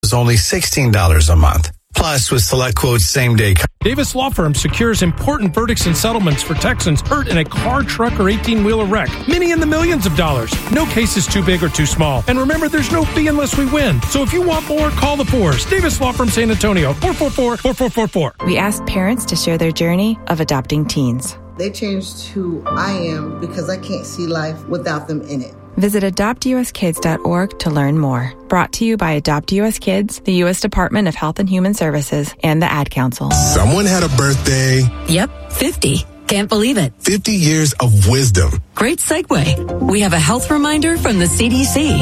is only $16 a month. Plus, with SelectQuote's same-day Davis Law Firm secures important verdicts and settlements for Texans hurt in a car, truck, or 18-wheeler wreck. Many in the millions of dollars. No case is too big or too small. And remember, there's no fee unless we win. So if you want more, call the Fours. Davis Law Firm San Antonio, 444-4444. We asked parents to share their journey of adopting teens. They changed who I am because I can't see life without them in it. Visit adoptuskids.org to learn more. Brought to you by Adopt US Kids, the U.S. Department of Health and Human Services, and the Ad Council. Someone had a birthday. Yep, 50. Can't believe it. 50 years of wisdom. Great segue. We have a health reminder from the CDC.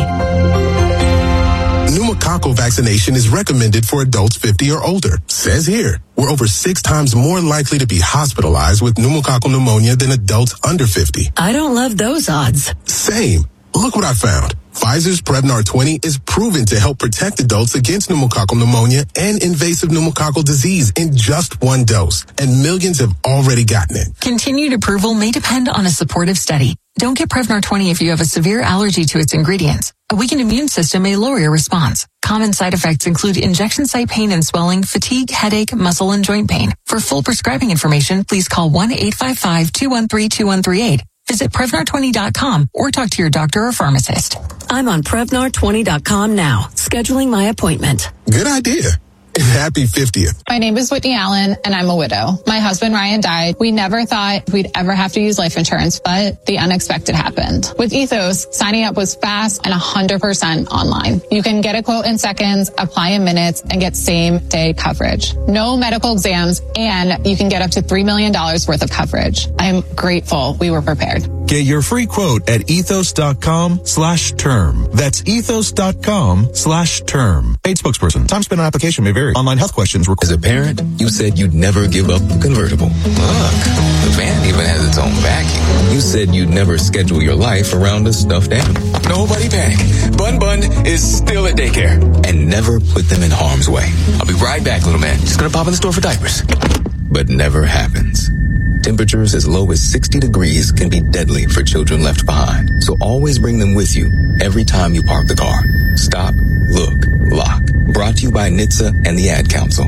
Pneumococcal vaccination is recommended for adults 50 or older. Says here, we're over 6 times more likely to be hospitalized with pneumococcal pneumonia than adults under 50. I don't love those odds. Same. Look what I found. Pfizer's Prevnar 20 is proven to help protect adults against pneumococcal pneumonia and invasive pneumococcal disease in just 1 dose, and millions have already gotten it. Continued approval may depend on a supportive study. Don't get Prevnar 20 if you have a severe allergy to its ingredients. A weakened immune system may lower your response. Common side effects include injection site pain and swelling, fatigue, headache, muscle, and joint pain. For full prescribing information, please call 1-855-213-2138. Visit Prevnar20.com or talk to your doctor or pharmacist. I'm on Prevnar20.com now, scheduling my appointment. Good idea. And happy 50th. My name is Whitney Allen, and I'm a widow. My husband, Ryan, died. We never thought we'd ever have to use life insurance, but the unexpected happened. With Ethos, signing up was fast and 100% online. You can get a quote in seconds, apply in minutes, and get same-day coverage. No medical exams, and you can get up to $3 million worth of coverage. I'm grateful we were prepared. Get your free quote at ethos.com/term. That's ethos.com/term. Paid spokesperson. Time spent on application may vary. Online health questions required. As a parent, you said you'd never give up the convertible. Look, the van even has its own vacuum. You said you'd never schedule your life around a stuffed animal. Nobody panic. Bun Bun is still at daycare. And never put them in harm's way. I'll be right back, little man. Just gonna pop in the store for diapers. But never happens. Temperatures as low as 60 degrees can be deadly for children left behind. So always bring them with you every time you park the car. Stop, look, lock. Brought to you by NHTSA and the Ad Council.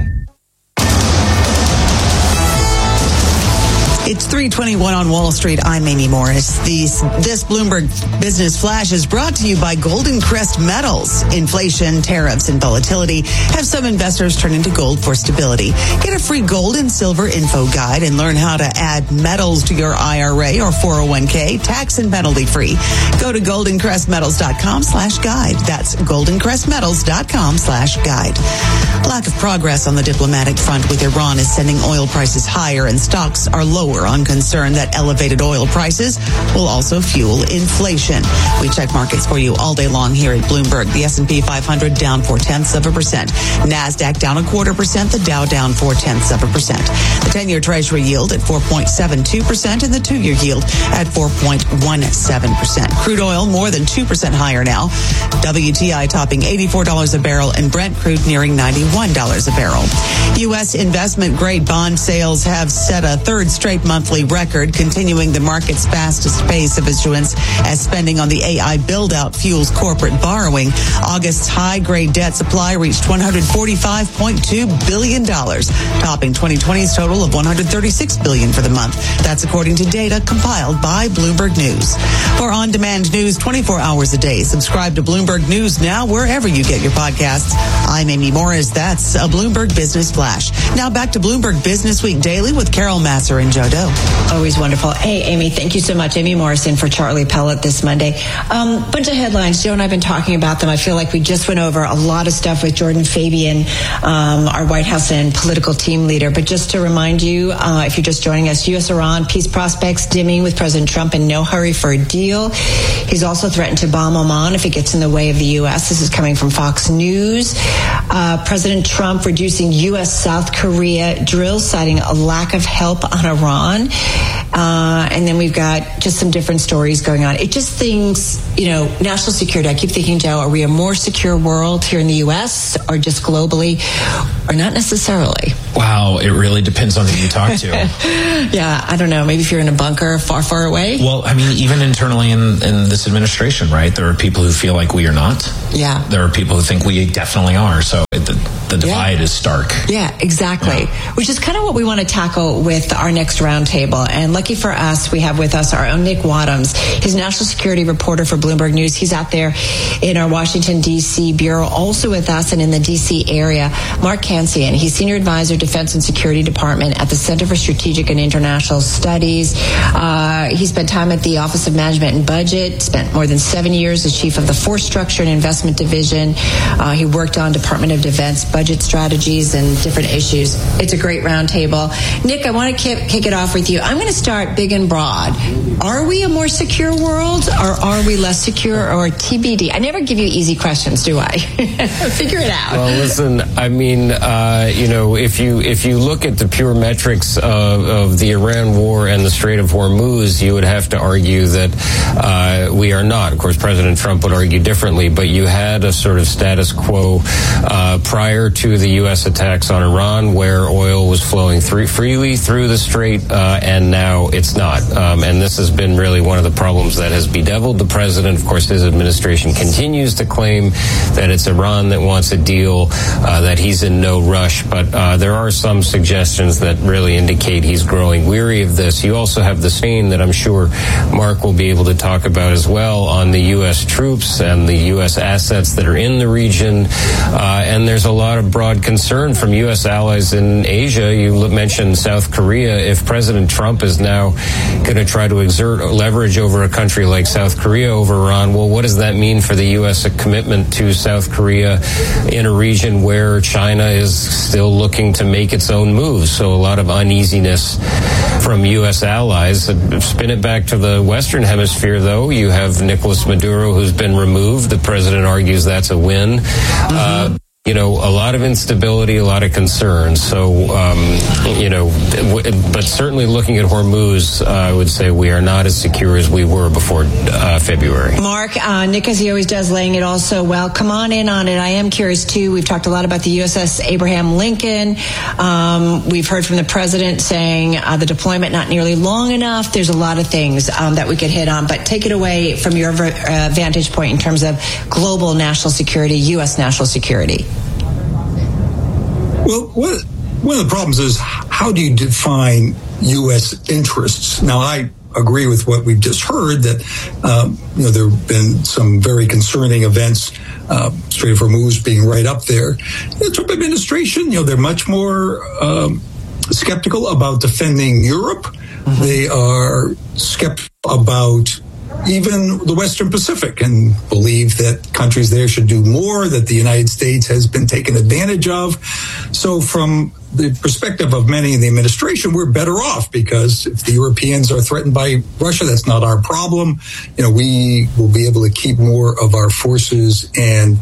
It's 3:21 on Wall Street. I'm Amy Morris. This Bloomberg Business Flash is brought to you by Golden Crest Metals. Inflation, tariffs, and volatility have some investors turning to gold for stability. Get a free gold and silver info guide and learn how to add metals to your IRA or 401k, tax and penalty free. Go to goldencrestmetals.com/guide. That's goldencrestmetals.com/guide. Lack of progress on the diplomatic front with Iran is sending oil prices higher, and stocks are lower on concern that elevated oil prices will also fuel inflation. We check markets for you all day long here at Bloomberg. The S&P 500 down 0.4%. NASDAQ down 0.25%. The Dow down 0.4%. The 10-year Treasury yield at 4.72% and the 2-year yield at 4.17%. Crude oil more than 2% higher now. WTI topping $84 a barrel and Brent crude nearing $91 a barrel. U.S. investment-grade bond sales have set a third straight monthly record, continuing the market's fastest pace of issuance as spending on the AI build-out fuels corporate borrowing. August's high-grade debt supply reached $145.2 billion, topping 2020's total of $136 billion for the month. That's according to data compiled by Bloomberg News. For on-demand news 24 hours a day, subscribe to Bloomberg News now wherever you get your podcasts. I'm Amy Morris. That's a Bloomberg Business Flash. Now back to Bloomberg Business Week Daily with Carol Masser and Joe Doe. Always wonderful. Hey, Amy, thank you so much. Amy Morrison for Charlie Pellet this Monday. Bunch of headlines. Joe and I have been talking about them. I feel like we just went over a lot of stuff with Jordan Fabian, our White House and political team leader. But just to remind you, if you're just joining us, U.S.-Iran peace prospects dimming with President Trump in no hurry for a deal. He's also threatened to bomb Oman if it gets in the way of the U.S. This is coming from Fox News. President Trump reducing U.S.-South Korea drills, citing a lack of help on Iran. And then we've got just some different stories going on. It just thinks, national security. I keep thinking, Joe, are we a more secure world here in the U.S. or just globally, or not necessarily? Wow, it really depends on who you talk to. Yeah, I don't know. Maybe if you're in a bunker far, far away. Well, I mean, even internally in this administration, right? There are people who feel like we are not. Yeah. There are people who think we definitely are. So the divide is stark. Yeah, exactly. Yeah. Which is kind of what we want to tackle with our next roundtable. And lucky for us, we have with us our own Nick Wadhams. He's national security reporter for Bloomberg News. He's out there in our Washington, D.C. bureau. Also with us and in the D.C. area, Mark Cancian. He's senior advisor, Defense and Security Department at the Center for Strategic and International Studies. He spent time at the Office of Management and Budget, spent more than 7 years as chief of the Force Structure and Investment Division. He worked on Department of Defense budget strategies and different issues. It's a great roundtable. Nick, I want to kick it off with you. I'm going to start big and broad. Are we a more secure world, or are we less secure, or TBD? I never give you easy questions, do I? Figure it out. Well, listen, I mean, if you look at the pure metrics of the Iran war and the Strait of Hormuz, you would have to argue that we are not. Of course, President Trump would argue differently, but you had a sort of status quo prior to the U.S. attacks on Iran, where oil was flowing freely through the Strait, and now it's not. And this has been really one of the problems that has bedeviled the president. Of course, his administration continues to claim that it's Iran that wants a deal, that he's in no rush. But there are some suggestions that really indicate he's growing weary of this. You also have the strain that I'm sure Mark will be able to talk about as well on the U.S. troops and the U.S. assets that are in the region. And there's a lot of broad concern from U.S. allies in Asia. You mentioned South Korea. If President Trump is now going to try to exert leverage over a country like South Korea over Iran, well, what does that mean for the U.S. commitment to South Korea in a region where China is still looking to make its own moves? So a lot of uneasiness from U.S. allies. Spin it back to the Western Hemisphere, though. You have Nicolas Maduro, who's been removed. The president argues that's a win. A lot of instability, a lot of concerns. So, but certainly looking at Hormuz, I would say we are not as secure as we were before February. Mark, Nick, as he always does, laying it all so well. Come on in on it. I am curious, too. We've talked a lot about the USS Abraham Lincoln. We've heard from the president saying the deployment not nearly long enough. There's a lot of things that we could hit on. But take it away from your vantage point in terms of global national security, U.S. national security. Well, one of the problems is, how do you define U.S. interests? Now, I agree with what we've just heard, that there have been some very concerning events, Strait of Hormuz being right up there. The Trump administration, they're much more skeptical about defending Europe. Mm-hmm. They are skeptical about even the Western Pacific, and believe that countries there should do more, that the United States has been taken advantage of. So from the perspective of many in the administration, we're better off, because if the Europeans are threatened by Russia, that's not our problem. We will be able to keep more of our forces and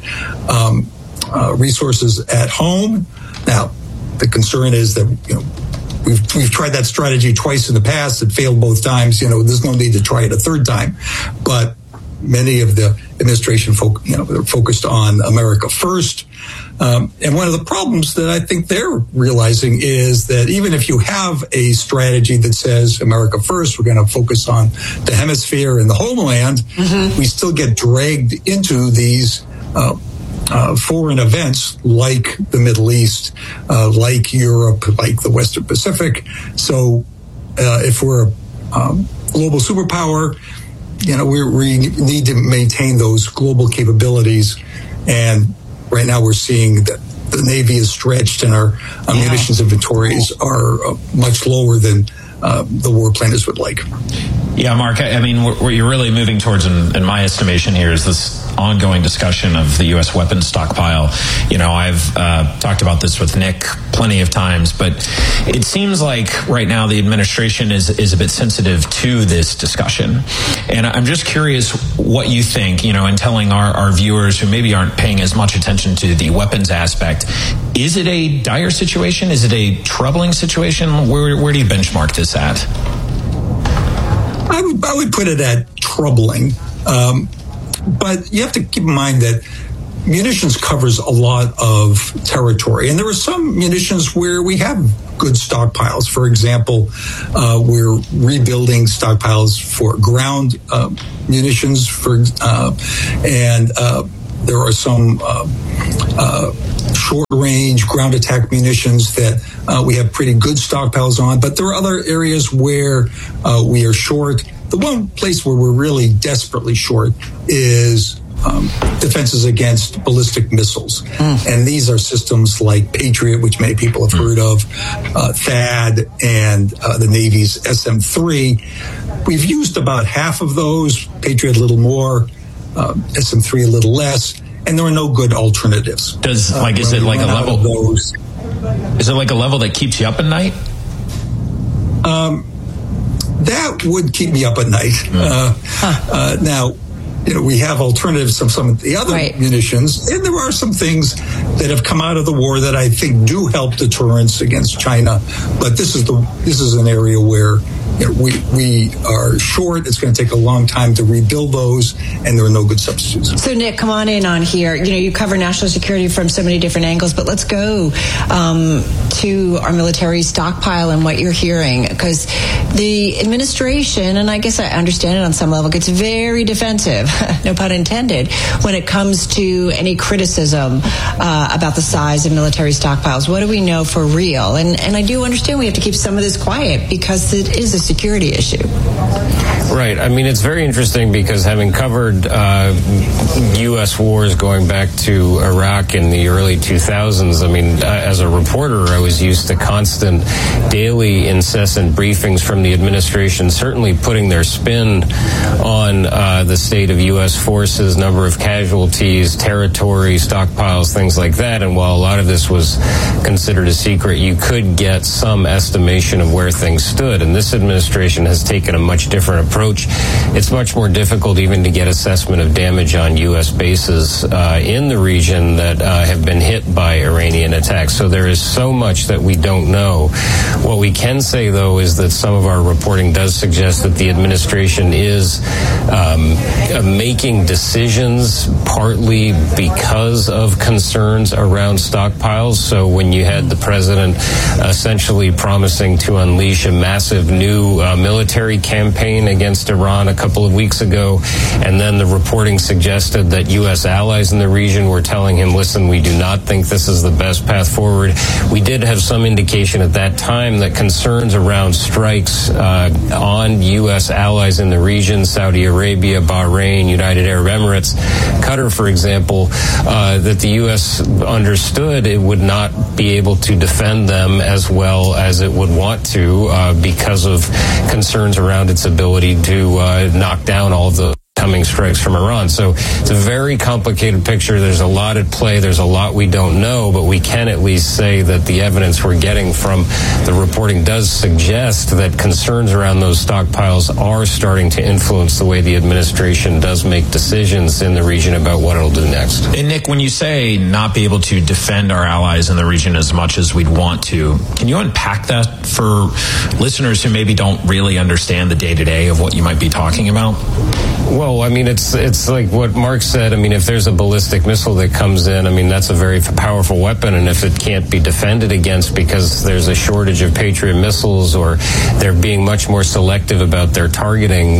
resources at home. Now, the concern is that, We've tried that strategy twice in the past. It failed both times. There's no need to try it a third time. But many of the administration they're focused on America first. And one of the problems that I think they're realizing is that even if you have a strategy that says America first, we're going to focus on the hemisphere and the homeland, we still get dragged into these foreign events like the Middle East, like Europe, like the Western Pacific. So if we're a global superpower, we need to maintain those global capabilities. And right now we're seeing that the Navy is stretched, and our munitions inventories are much lower than the war planners would like. Yeah, Mark, I mean, what you're really moving towards, in my estimation here, is this ongoing discussion of the U.S. weapons stockpile. I've talked about this with Nick plenty of times, but it seems like right now the administration is a bit sensitive to this discussion. And I'm just curious what you think, in telling our viewers who maybe aren't paying as much attention to the weapons aspect. Is it a dire situation? Is it a troubling situation? Where do you benchmark this at? I would put it at troubling. But you have to keep in mind that munitions covers a lot of territory. And there are some munitions where we have good stockpiles. For example, we're rebuilding stockpiles for ground munitions, and there are some short-range ground attack munitions that we have pretty good stockpiles on. But there are other areas where we are short. The one place where we're really desperately short is defenses against ballistic missiles. And these are systems like Patriot, which many people have heard of, THAAD, and the Navy's SM-3. We've used about half of those, Patriot a little more, SM-3 a little less, and there are no good alternatives. Is it like a level? Is it like a level that keeps you up at night? That would keep me up at night. Now, we have alternatives from some of the other munitions, and there are some things that have come out of the war that I think do help deterrence against China. But this is an area where we are short. It's going to take a long time to rebuild those, and there are no good substitutes. So, Nick, come on in on here. You cover national security from so many different angles, but let's go to our military stockpile and what you're hearing, because the administration, and I guess I understand it on some level, gets very defensive, no pun intended, when it comes to any criticism about the size of military stockpiles. What do we know for real? And I do understand we have to keep some of this quiet because it is a security issue. Right. I mean, it's very interesting because having covered U.S. wars going back to Iraq in the early 2000s, I mean, as a reporter, I was used to constant, daily, incessant briefings from the administration, certainly putting their spin on the state of U.S. forces, number of casualties, territory, stockpiles, things like that. And while a lot of this was considered a secret, you could get some estimation of where things stood. And this administration has taken a much different approach. It's much more difficult even to get assessment of damage on U.S. bases in the region that have been hit by Iranian attacks. So there is so much that we don't know. What we can say, though, is that some of our reporting does suggest that the administration is making decisions partly because of concerns around stockpiles. So when you had the president essentially promising to unleash a massive new military campaign against Iran a couple of weeks ago, and then the reporting suggested that U.S. allies in the region were telling him, listen, we do not think this is the best path forward. We did have some indication at that time that concerns around strikes on U.S. allies in the region, Saudi Arabia, Bahrain, United Arab Emirates, Qatar, for example, that the U.S. understood it would not be able to defend them as well as it would want to because of concerns around its ability to knock down all of the coming strikes from Iran. So it's a very complicated picture. There's a lot at play. There's a lot we don't know, but we can at least say that the evidence we're getting from the reporting does suggest that concerns around those stockpiles are starting to influence the way the administration does make decisions in the region about what it'll do next. And Nick, when you say not be able to defend our allies in the region as much as we'd want to, can you unpack that for listeners who maybe don't really understand the day-to-day of what you might be talking about? Well, I mean, it's like what Mark said. I mean, if there's a ballistic missile that comes in, I mean, that's a very powerful weapon. And if it can't be defended against because there's a shortage of Patriot missiles or they're being much more selective about their targeting,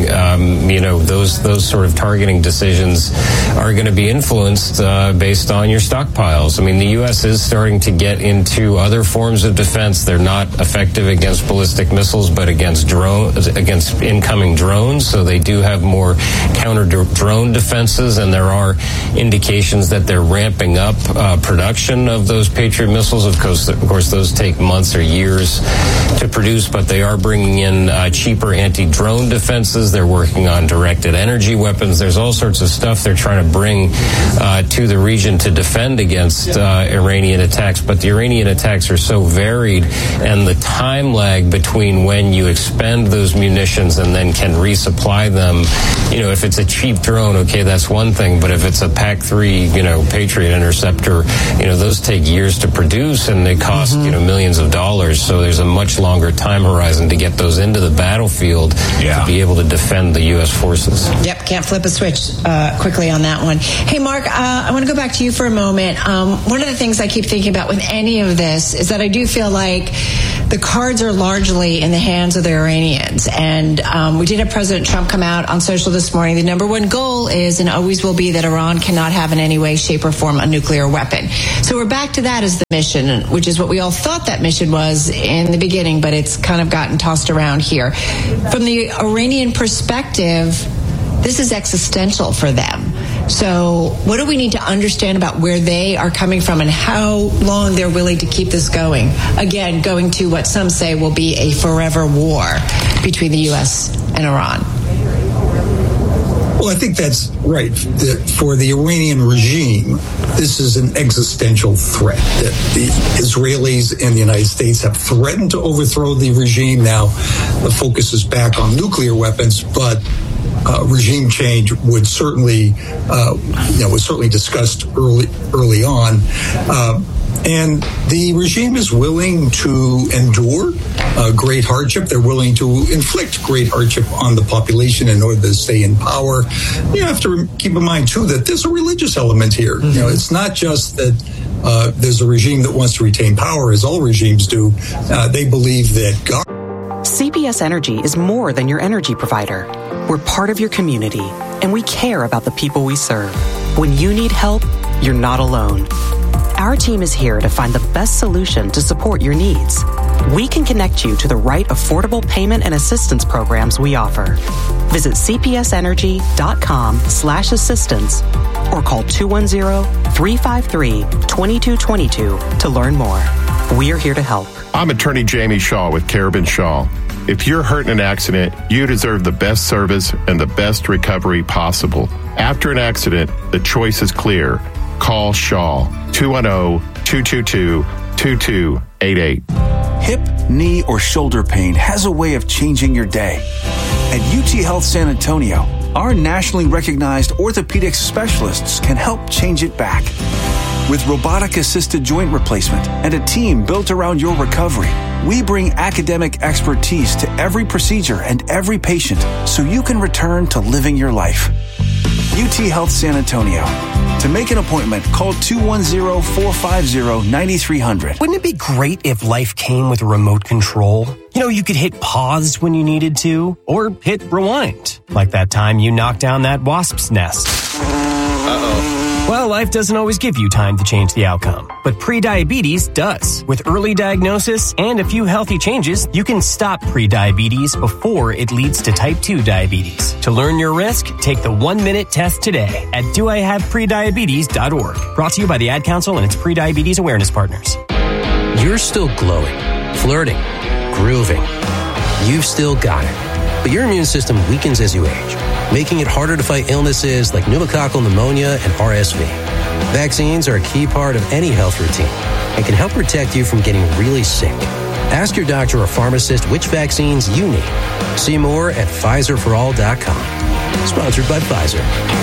those sort of targeting decisions are going to be influenced based on your stockpiles. I mean, the U.S. is starting to get into other forms of defense. They're not effective against ballistic missiles, but against incoming drones. So they do have more counter-drone defenses, and there are indications that they're ramping up production of those Patriot missiles. Of course, those take months or years to produce, but they are bringing in cheaper anti-drone defenses. They're working on directed energy weapons. There's all sorts of stuff they're trying to bring to the region to defend against Iranian attacks, but the Iranian attacks are so varied, and the time lag between when you expend those munitions and then can resupply them, if it's a cheap drone, okay, that's one thing. But if it's a PAC-3, Patriot interceptor, those take years to produce and they cost, millions of dollars. So there's a much longer time horizon to get those into the battlefield to be able to defend the U.S. forces. Yep, can't flip a switch quickly on that one. Hey, Mark, I want to go back to you for a moment. One of the things I keep thinking about with any of this is that I do feel like the cards are largely in the hands of the Iranians. And we did have President Trump come out on social this morning. The number one goal is and always will be that Iran cannot have in any way, shape, or form a nuclear weapon. So we're back to that as the mission, which is what we all thought that mission was in the beginning, but it's kind of gotten tossed around here. From the Iranian perspective, this is existential for them. So what do we need to understand about where they are coming from and how long they're willing to keep this going? Again, going to what some say will be a forever war between the U.S. and Iran. Well, I think that's right. For the Iranian regime, this is an existential threat that the Israelis and the United States have threatened to overthrow the regime. Now the focus is back on nuclear weapons, but regime change would certainly, was certainly discussed early on. And the regime is willing to endure great hardship. They're willing to inflict great hardship on the population in order to stay in power. You have to keep in mind, too, that there's a religious element here. It's not just that there's a regime that wants to retain power, as all regimes do. They believe that God... CPS Energy is more than your energy provider. We're part of your community, and we care about the people we serve. When you need help, you're not alone. Our team is here to find the best solution to support your needs. We can connect you to the right affordable payment and assistance programs we offer. Visit cpsenergy.com/assistance or call 210-353-2222 to learn more. We're here to help. I'm attorney Jamie Shaw with Carabin Shaw. If you're hurt in an accident, you deserve the best service and the best recovery possible. After an accident, the choice is clear. Call Shaw, 210-222-2288. Hip, knee, or shoulder pain has a way of changing your day. At UT Health San Antonio, our nationally recognized orthopedic specialists can help change it back. With robotic-assisted joint replacement and a team built around your recovery, we bring academic expertise to every procedure and every patient so you can return to living your life. UT Health San Antonio. To make an appointment, call 210-450-9300. Wouldn't it be great if life came with a remote control? You could hit pause when you needed to, or hit rewind, like that time you knocked down that wasp's nest. Uh-oh. Well, life doesn't always give you time to change the outcome, but prediabetes does. With early diagnosis and a few healthy changes, you can stop prediabetes before it leads to type 2 diabetes. To learn your risk, take the 1-minute test today at doihaveprediabetes.org. Brought to you by the Ad Council and its prediabetes awareness partners. You're still glowing, flirting, grooving. You've still got it. But your immune system weakens as you age, making it harder to fight illnesses like pneumococcal pneumonia and RSV. Vaccines are a key part of any health routine and can help protect you from getting really sick. Ask your doctor or pharmacist which vaccines you need. See more at PfizerForAll.com. Sponsored by Pfizer.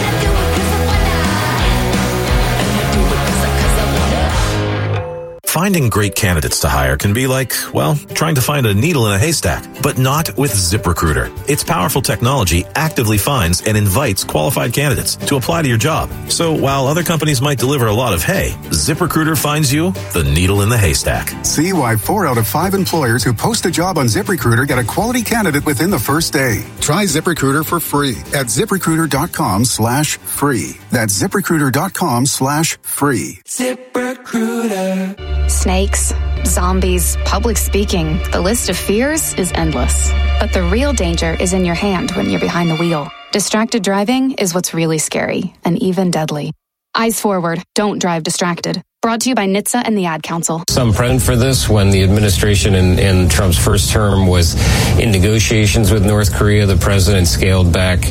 Finding great candidates to hire can be like, well, trying to find a needle in a haystack, but not with ZipRecruiter. Its powerful technology actively finds and invites qualified candidates to apply to your job. So while other companies might deliver a lot of hay, ZipRecruiter finds you the needle in the haystack. See why 4 out of 5 employers who post a job on ZipRecruiter get a quality candidate within the first day. Try ZipRecruiter for free at ZipRecruiter.com/free. That's ZipRecruiter.com/free. ZipRecruiter. Snakes, zombies, public speaking. The list of fears is endless. But the real danger is in your hand when you're behind the wheel. Distracted driving is what's really scary and even deadly. Eyes forward. Don't drive distracted. Brought to you by NHTSA and the Ad Council. Some precedent for this when the administration in Trump's first term was in negotiations with North Korea. The president scaled back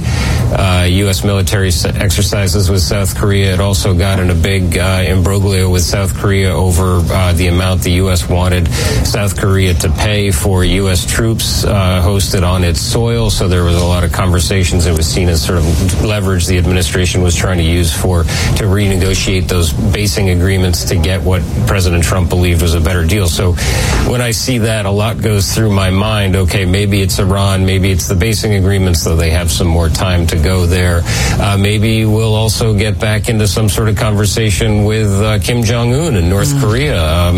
U.S. military exercises with South Korea. It also got in a big imbroglio with South Korea over the amount the U.S. wanted South Korea to pay for U.S. troops hosted on its soil. So there was a lot of conversations. It was seen as sort of leverage the administration was trying to use to renegotiate those basing agreements to get what President Trump believed was a better deal. So when I see that, a lot goes through my mind. Okay, maybe it's Iran, maybe it's the basing agreements, though they have some more time to go there. Maybe we'll also get back into some sort of conversation with Kim Jong-un in North Korea.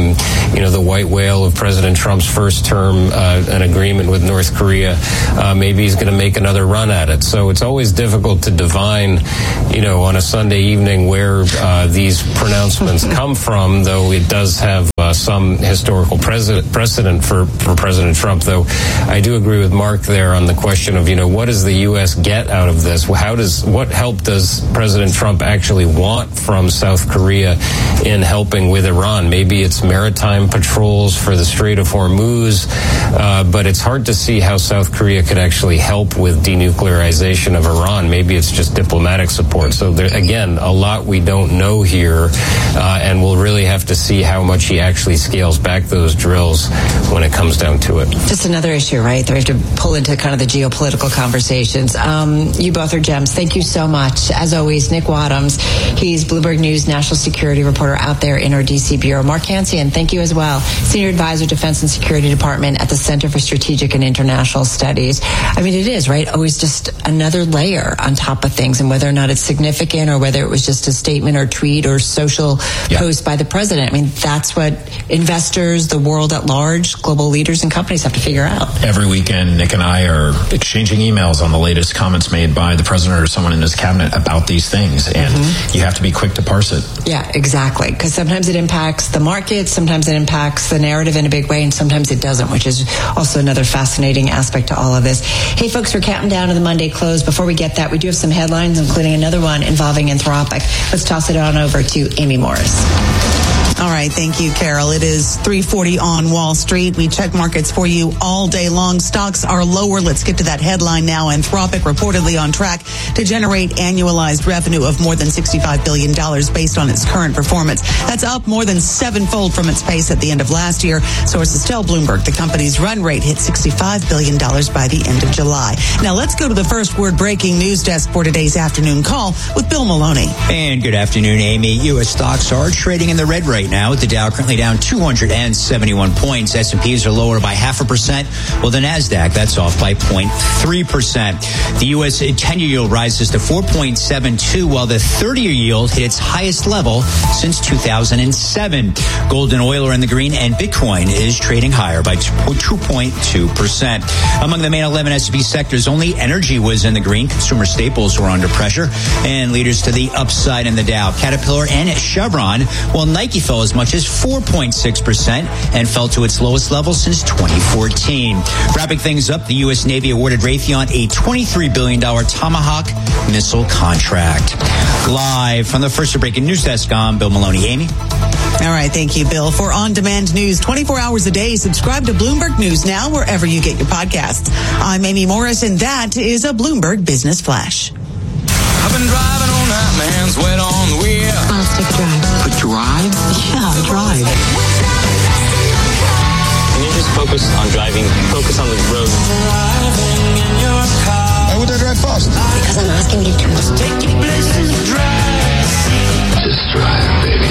The white whale of President Trump's first term, an agreement with North Korea. Maybe he's going to make another run at it. So it's always difficult to divine, on a Sunday evening where these pronouncements come from, though it does have some historical precedent for President Trump. Though I do agree with Mark there on the question of, what does the U.S. get out of this? What help does President Trump actually want from South Korea in helping with Iran? Maybe it's maritime patrols for the Strait of Hormuz, but it's hard to see how South Korea could actually help with denuclearization of Iran. Maybe it's just diplomatic support. So there, again, a lot we don't know here, and we'll really have to see how much he actually scales back those drills when it comes down to it. Just another issue, right, that we have to pull into kind of the geopolitical conversations. You both are gems. Thank you so much. As always, Nick Wadhams, he's Bloomberg News national security reporter out there in our D.C. bureau. Mark Hansian, thank you as well. Senior advisor, Defense and Security Department at the Center for Strategic and International Studies. I mean, it is, right, always just another layer on top of things, and whether or not it's significant or whether it was just a statement or tweet or social post by the president. I mean, that's what investors, the world at large, global leaders and companies have to figure out. Every weekend, Nick and I are exchanging emails on the latest comments made by the president or someone in his cabinet about these things, and you have to be quick to parse it. Yeah, exactly, because sometimes it impacts the market, sometimes it impacts the narrative in a big way, and sometimes it doesn't, which is also another fascinating aspect to all of this. Hey, folks, we're counting down to the Monday close. Before we get that, we do have some headlines, including another one involving Anthropic. Let's toss it on over to Amy Morris. All right. Thank you, Carol. It is 3:40 on Wall Street. We check markets for you all day long. Stocks are lower. Let's get to that headline now. Anthropic reportedly on track to generate annualized revenue of more than $65 billion based on its current performance. That's up more than sevenfold from its pace at the end of last year. Sources tell Bloomberg the company's run rate hit $65 billion by the end of July. Now let's go to the first word breaking news desk for today's afternoon call with Bill Maloney. And good afternoon, Amy. U.S. stocks are trading in the red right now, with the Dow currently down 271 points. S&Ps are lower by 0.5%, while the NASDAQ, that's off by 0.3%. The U.S. 10-year yield rises to 4.72, while the 30-year yield hit its highest level since 2007. Gold and oil are in the green, and Bitcoin is trading higher by 2.2%. Among the main 11 S&P sectors, only energy was in the green. Consumer staples were under pressure, and leaders to the upside in the Dow, Caterpillar and Chevron, while Nike fell as much as 4.6% and fell to its lowest level since 2014. Wrapping things up, the U.S. Navy awarded Raytheon a $23 billion Tomahawk missile contract. Live from the first breaking news desk, I'm Bill Maloney. Amy? All right. Thank you, Bill. For on-demand news 24 hours a day, subscribe to Bloomberg News now wherever you get your podcasts. I'm Amy Morris, and that is a Bloomberg Business Flash. I've been driving all night, my hands wet on the wheel. Let's take a drive. A drive? Yeah, drive. Can you just focus on driving? Focus on the road. Driving in your car. Why would I drive fast? Because I'm asking you to. Take you places to drive. Just drive, baby.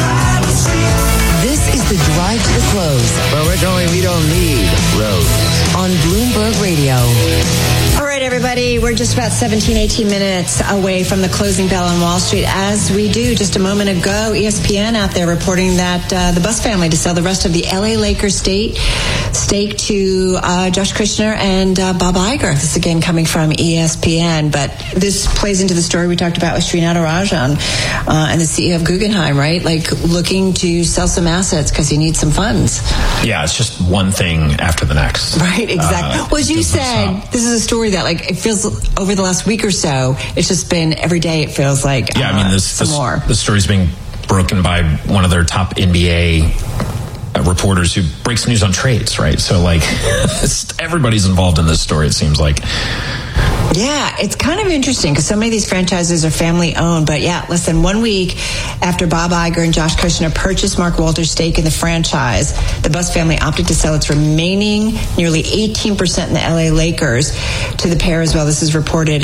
This is the Drive to the Close. Where we're going, we don't need roads. On Bloomberg Radio. All right, everybody, we're just about 17, 18 minutes away from the closing bell on Wall Street. As we do, just a moment ago, ESPN out there reporting that the Buss family to sell the rest of the LA Lakers stake to Josh Kushner and Bob Iger. This is again coming from ESPN, but this plays into the story we talked about with Srinath Rajan and the CEO of Guggenheim, right? Like looking to sell some assets because he needs some funds. Yeah, it's just one thing after the next. Right, exactly. Well, as you said, this is a story that, like, it feels over the last week or so, it's just been every day. It feels like the story's being broken by one of their top NBA reporters who breaks news on trades, right? So, like, everybody's involved in this story, it seems like. Yeah, it's kind of interesting because so many of these franchises are family owned. But yeah, listen, 1 week after Bob Iger and Josh Kushner purchased Mark Walter's stake in the franchise, the Buss family opted to sell its remaining nearly 18% in the LA Lakers to the pair as well. This is reported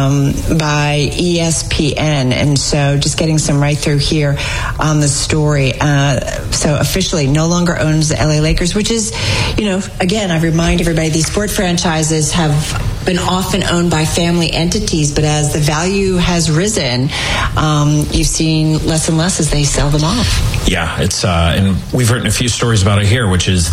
by ESPN. And so just getting some right through here on the story. So officially no longer owns the LA Lakers, which is, you know, again, I remind everybody these sport franchises have been often owned by family entities, but as the value has risen, you've seen less and less as they sell them off. Yeah, it's and we've written a few stories about it here, which is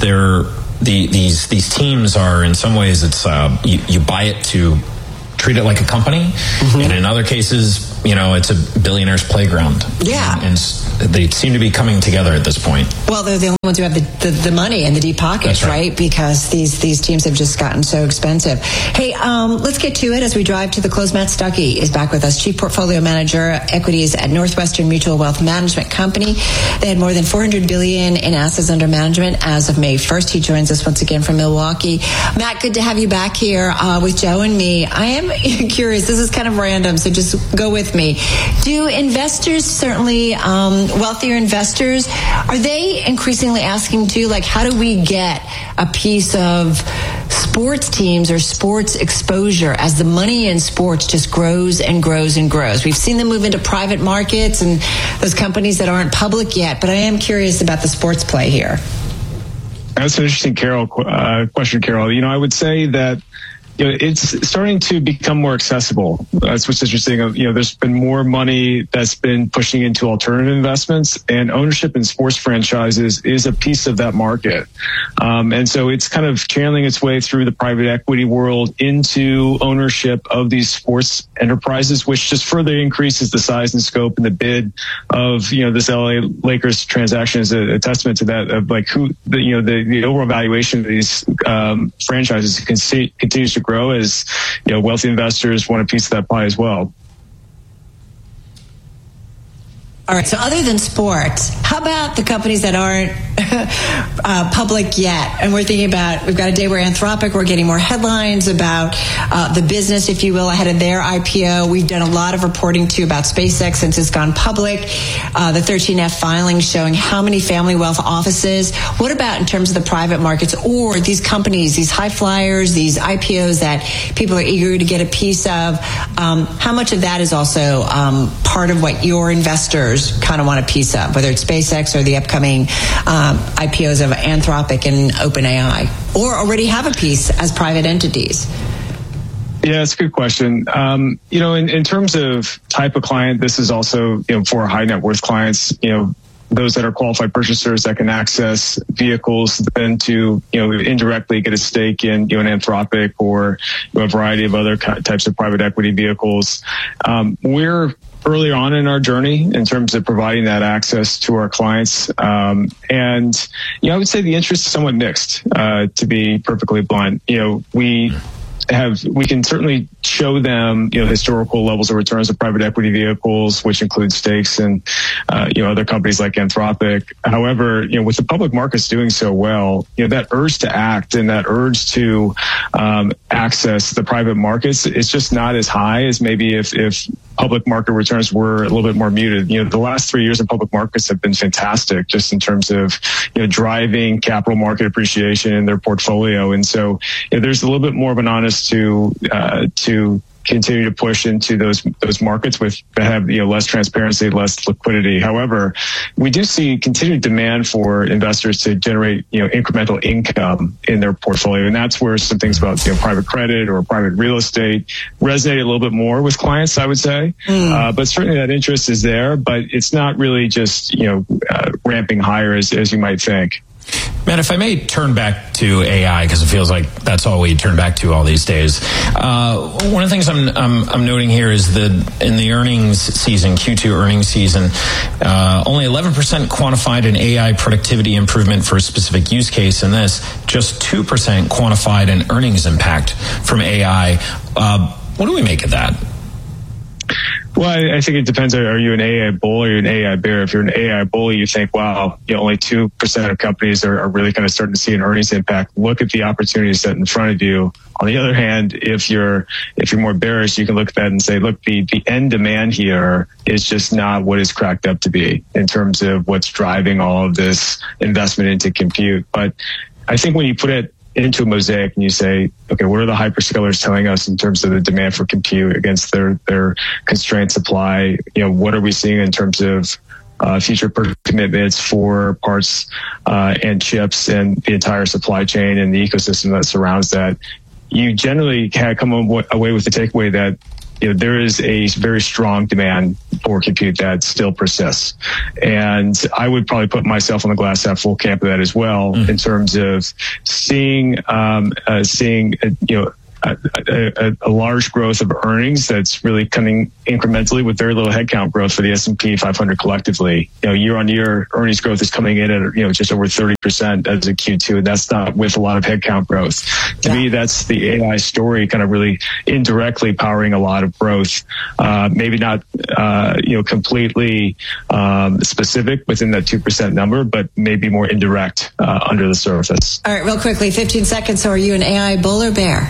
these teams are in some ways it's you buy it to treat it like a company, and in other cases, you know, it's a billionaire's playground. Yeah, and they seem to be coming together at this point. Well, they're the only ones who have the money and the deep pockets, right? Because these teams have just gotten so expensive. Hey, let's get to it as we drive to the close. Matt Stuckey is back with us, Chief Portfolio Manager, Equities at Northwestern Mutual Wealth Management Company. They had more than $400 billion in assets under management as of May 1st. He joins us once again from Milwaukee. Matt, good to have you back here with Joe and me. I am curious. This is kind of random, so just go with me. Do investors, certainly wealthier investors, are they increasingly asking too, like, how do we get a piece of sports teams or sports exposure as the money in sports just grows and grows and grows? We've seen them move into private markets and those companies that aren't public yet, but I am curious about the sports play here. That's an interesting question, Carol. You know, I would say that, you know, it's starting to become more accessible. That's what's interesting. You know, there's been more money that's been pushing into alternative investments, and ownership in sports franchises is a piece of that market. And so it's kind of channeling its way through the private equity world into ownership of these sports enterprises, which just further increases the size and scope and the bid of, you know, this LA Lakers transaction is a testament to that, of like who, the overall valuation of these franchises continues to grow as, you know, wealthy investors want a piece of that pie as well. All right. So other than sports, how about the companies that aren't public yet? And we're thinking about, we've got a day where Anthropic, we're getting more headlines about the business, if you will, ahead of their IPO. We've done a lot of reporting too about SpaceX since it's gone public. The 13F filing showing how many family wealth offices. What about in terms of the private markets or these companies, these high flyers, these IPOs that people are eager to get a piece of? How much of that is also part of what your investors kind of want a piece of, whether it's SpaceX or the upcoming IPOs of Anthropic and OpenAI, or already have a piece as private entities? Yeah, it's a good question. You know, in terms of type of client, this is also, you know, for high net worth clients, you know, those that are qualified purchasers that can access vehicles then to, you know, indirectly get a stake in, you know, an Anthropic or, you know, a variety of other types of private equity vehicles. We're early on in our journey in terms of providing that access to our clients. And, you know, I would say the interest is somewhat mixed, to be perfectly blunt. You know, we can certainly show them, you know, historical levels of returns of private equity vehicles, which include stakes and, you know, other companies like Anthropic. However, you know, with the public markets doing so well, you know, that urge to act and that urge to access the private markets, it's just not as high as maybe if public market returns were a little bit more muted. You know, the last 3 years in public markets have been fantastic just in terms of, you know, driving capital market appreciation in their portfolio. And so, you know, there's a little bit more of an honest to continue to push into those markets that have, you know, less transparency, less liquidity. However, we do see continued demand for investors to generate, you know, incremental income in their portfolio, and that's where some things about, you know, private credit or private real estate resonate a little bit more with clients, I would say. But certainly that interest is there, but it's not really just, you know, ramping higher as you might think. Matt, if I may turn back to AI, because it feels like that's all we turn back to all these days. One of the things I'm noting here is that in the earnings season, Q2 earnings season, only 11% quantified an AI productivity improvement for a specific use case. In this, just 2% quantified an earnings impact from AI. What do we make of that? Well, I think it depends. Are you an AI bull or an AI bear? If you're an AI bull, you think, wow, only 2% of companies are really kind of starting to see an earnings impact. Look at the opportunities set in front of you. On the other hand, if you're more bearish, you can look at that and say, look, the end demand here is just not what it's cracked up to be in terms of what's driving all of this investment into compute. But I think when you put it into a mosaic and you say, okay, what are the hyperscalers telling us in terms of the demand for compute against their constrained supply? What are we seeing in terms of future commitments for parts and chips and the entire supply chain and the ecosystem that surrounds that? You generally come away with the takeaway that there is a very strong demand for compute that still persists. And I would probably put myself on the glass half full camp of that as well, in terms of seeing a large growth of earnings that's really coming incrementally with very little headcount growth for the S&P 500 collectively. Year on year earnings growth is coming in at just over 30% as a Q2, and that's not with a lot of headcount growth. To me, that's the AI story kind of really indirectly powering a lot of growth. Maybe not completely specific within that 2% number, but maybe more indirect under the surface. All right, real quickly, 15 seconds. So are you an AI bull or bear?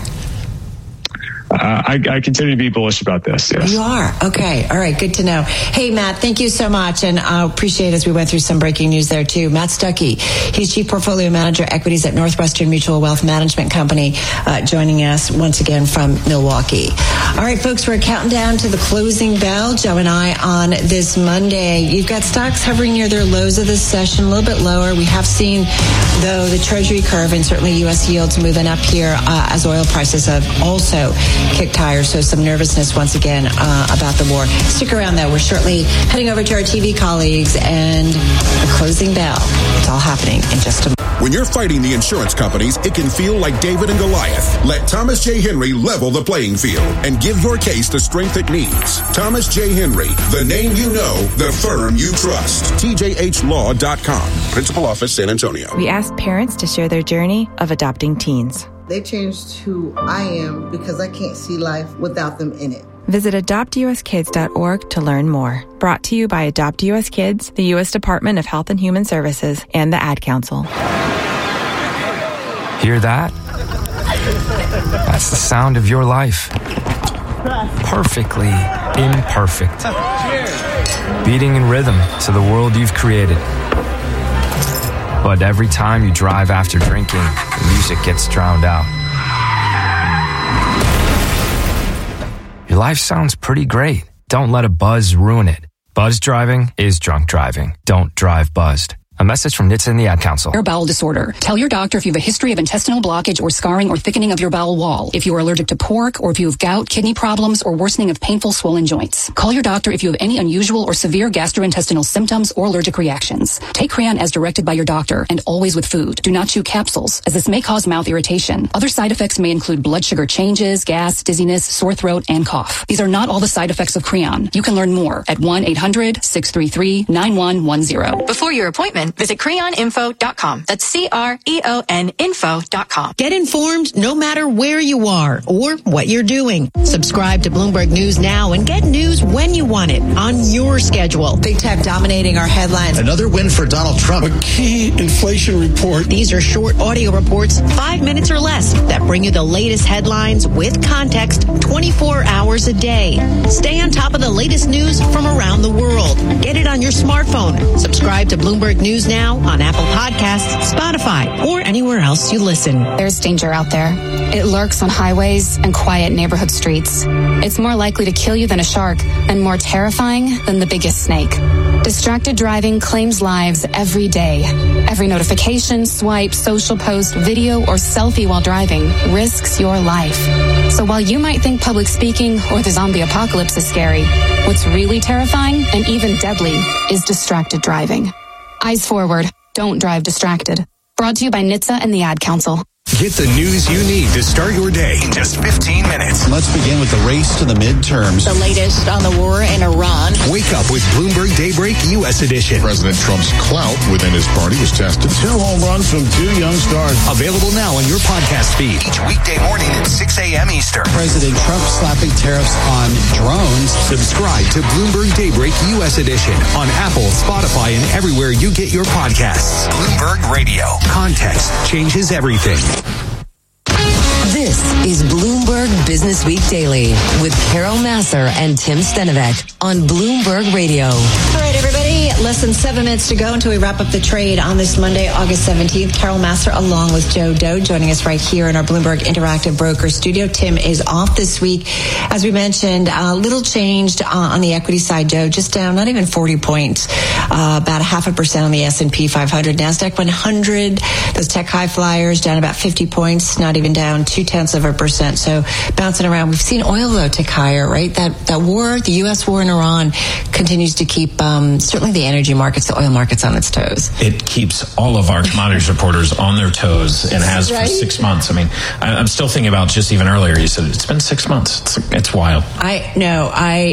I continue to be bullish about this. Yes. You are? Okay. All right. Good to know. Hey, Matt, thank you so much. And I appreciate as we went through some breaking news there too. Matt Stuckey, he's Chief Portfolio Manager Equities at Northwestern Mutual Wealth Management Company, joining us once again from Milwaukee. All right, folks, we're counting down to the closing bell. Joe and I on this Monday. You've got stocks hovering near their lows of this session, a little bit lower. We have seen, though, the Treasury curve and certainly U.S. yields moving up here as oil prices have also kicked higher, so some nervousness once again about the war. Stick around, though. We're shortly heading over to our TV colleagues and the closing bell. It's all happening in just a moment. When you're fighting the insurance companies, it can feel like David and Goliath. Let Thomas J. Henry level the playing field and give your case the strength it needs. Thomas J. Henry, the name you know, the firm you trust. TJHLaw.com. Principal Office, San Antonio. We asked parents to share their journey of adopting teens. They changed who I am because I can't see life without them in it. Visit AdoptUSKids.org to learn more. Brought to you by Adopt US Kids, the U.S. Department of Health and Human Services, and the Ad Council. Hear that? That's the sound of your life. Perfectly imperfect. Beating in rhythm to the world you've created. But every time you drive after drinking, the music gets drowned out. Your life sounds pretty great. Don't let a buzz ruin it. Buzz driving is drunk driving. Don't drive buzzed. A message from NHTSA and the Ad Council. Your bowel disorder. Tell your doctor if you have a history of intestinal blockage or scarring or thickening of your bowel wall. If you are allergic to pork or if you have gout, kidney problems, or worsening of painful swollen joints. Call your doctor if you have any unusual or severe gastrointestinal symptoms or allergic reactions. Take Creon as directed by your doctor and always with food. Do not chew capsules, as this may cause mouth irritation. Other side effects may include blood sugar changes, gas, dizziness, sore throat, and cough. These are not all the side effects of Creon. You can learn more at 1-800-633-9110. Before your appointment, visit CreonInfo.com. That's CREON info.com. Get informed no matter where you are or what you're doing. Subscribe to Bloomberg News now and get news when you want it on your schedule. Big tech dominating our headlines. Another win for Donald Trump. A key inflation report. These are short audio reports, 5 minutes or less, that bring you the latest headlines with context 24 hours a day. Stay on top of the latest news from around the world. Get it on your smartphone. Subscribe to Bloomberg News now on Apple Podcasts, Spotify, or anywhere else you listen. There's danger out there. It lurks on highways and quiet neighborhood streets. It's more likely to kill you than a shark and more terrifying than the biggest snake. Distracted driving claims lives every day. Every notification, swipe, social post, video, or selfie while driving risks your life. So while you might think public speaking or the zombie apocalypse is scary, what's really terrifying and even deadly is distracted driving. Eyes forward. Don't drive distracted. Brought to you by NHTSA and the Ad Council. Get the news you need to start your day in just 15 minutes. Let's begin with the race to the midterms. The latest on the war in Iran. Wake up with Bloomberg Daybreak U.S. edition. President Trump's clout within his party was tested. 2 home runs from 2 young stars. Available now on your podcast feed. Each weekday morning at 6 a.m. Eastern. President Trump slapping tariffs on drones. Subscribe to Bloomberg Daybreak U.S. edition on Apple, Spotify, and everywhere you get your podcasts. Bloomberg Radio. Context changes everything. This is Bloomberg Business Week Daily with Carol Massar and Tim Stenovec on Bloomberg Radio. All right, everybody, less than 7 minutes to go until we wrap up the trade on this Monday, August 17th. Carol Massar along with Joe Doe joining us right here in our Bloomberg Interactive Broker studio. Tim is off this week. As we mentioned, a little changed on the equity side, Joe, just down not even 40 points, about 0.5% on the S&P 500. NASDAQ 100, those tech high flyers down about 50 points, not even down 0.2%. So bouncing around. We've seen oil, though, tick higher, right? That war, the U.S. war in Iran, continues to keep certainly the energy markets, the oil markets on its toes. It keeps all of our commodities reporters on their toes and has for 6 months. I mean, I'm still thinking about just even earlier, you said it's been 6 months. It's wild. I know.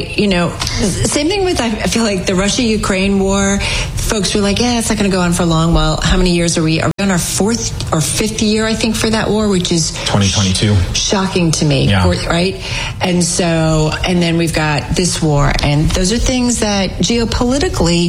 Same thing with, I feel like the Russia-Ukraine war, folks were like, yeah, it's not going to go on for long. Well, how many years are we? Are we on our 4th or 5th year, I think, for that war, which is 2022. Shocking to me, right? And then we've got this war, and those are things that geopolitically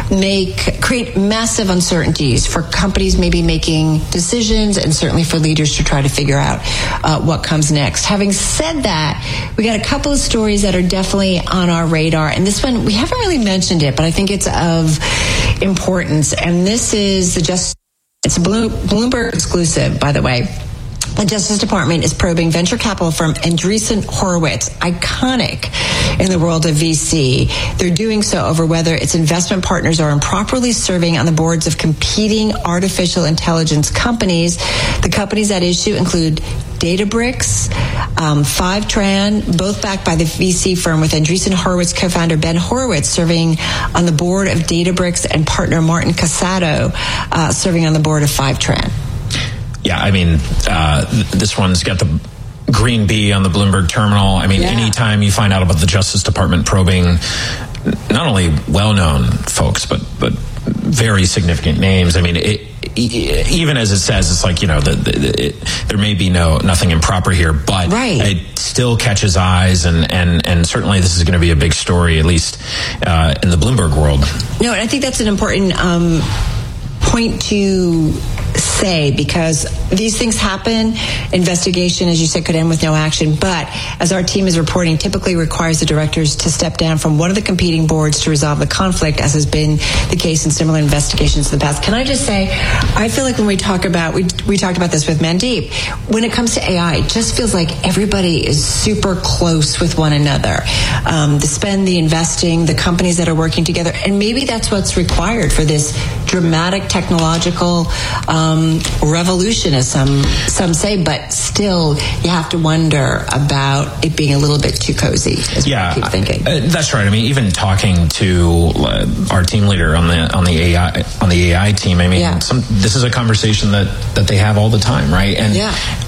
create massive uncertainties for companies maybe making decisions, and certainly for leaders to try to figure out what comes next. Having said that, we got a couple of stories that are definitely on our radar, and this one we haven't really mentioned it, but I think it's of importance. And this is it's a Bloomberg exclusive, by the way. The Justice Department is probing venture capital firm Andreessen Horowitz, iconic in the world of VC. They're doing so over whether its investment partners are improperly serving on the boards of competing artificial intelligence companies. The companies at issue include Databricks, Fivetran, both backed by the VC firm, with Andreessen Horowitz co-founder Ben Horowitz serving on the board of Databricks and partner Martin Casado serving on the board of Fivetran. Yeah, I mean, this one's got the green bee on the Bloomberg terminal. I mean, anytime you find out about the Justice Department probing not only well-known folks, but very significant names. I mean, even as it says, it's like, there may be nothing improper here, but it still catches eyes, and certainly this is going to be a big story, at least in the Bloomberg world. No, and I think that's an important point to say, because these things happen. Investigation, as you said, could end with no action. But as our team is reporting, typically requires the directors to step down from one of the competing boards to resolve the conflict, as has bin the case in similar investigations in the past. Can I just say, I feel like when we talk about, we talked about this with Mandeep, when it comes to AI, it just feels like everybody is super close with one another. The spend, the investing, the companies that are working together. And maybe that's what's required for this dramatic technological revolution, as some say, but still you have to wonder about it being a little bit too cozy, as we keep thinking. That's right. I mean, even talking to our team leader on the AI team, I mean, this is a conversation that they have all the time, right? And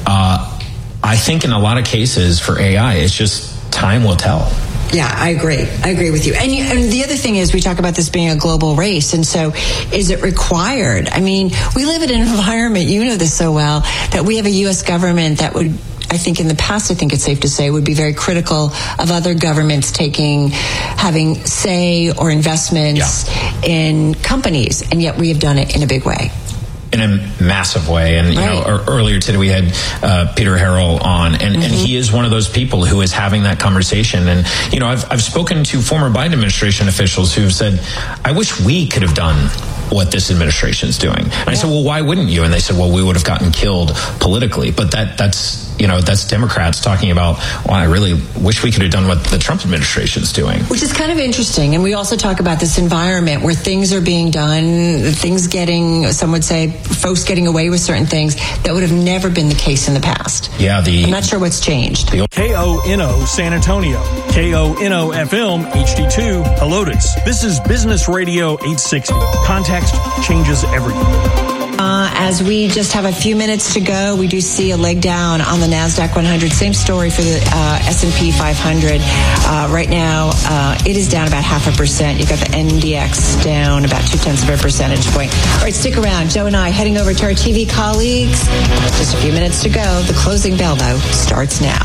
I think in a lot of cases for AI, it's just time will tell. Yeah, I agree with you. And the other thing is, we talk about this being a global race, and so is it required? I mean, we live in an environment, you know this so well, that we have a U.S. government that would, I think in the past, I think it's safe to say, would be very critical of other governments having say or investments in companies, and yet we have done it in a big way. In a massive way. And, earlier today we had Peter Harrell on, and he is one of those people who is having that conversation. And, I've spoken to former Biden administration officials who've said, I wish we could have done what this administration is doing. And I said, well, why wouldn't you? And they said, well, we would have gotten killed politically. But that's Democrats talking about, well, I really wish we could have done what the Trump administration is doing. Which is kind of interesting. And we also talk about this environment where things are being done, some would say, folks getting away with certain things that would have never been the case in the past. Yeah, I'm not sure what's changed. KONO San Antonio, KONO FM HD2 Helotes. This is Business Radio 860. Context changes everything. as we just have a few minutes to go, we do see a leg down on the NASDAQ 100. Same story for the S&P 500. Right now, it is down about 0.5%. You've got the NDX down about 0.2 percentage point. All right, stick around. Joe and I heading over to our TV colleagues. Just a few minutes to go. The closing bell, though, starts now.